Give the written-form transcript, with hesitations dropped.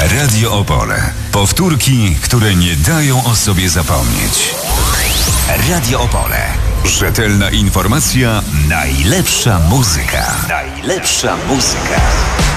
Radio Opole. Powtórki, które nie dają o sobie zapomnieć. Radio Opole. Rzetelna informacja, najlepsza muzyka. Najlepsza muzyka.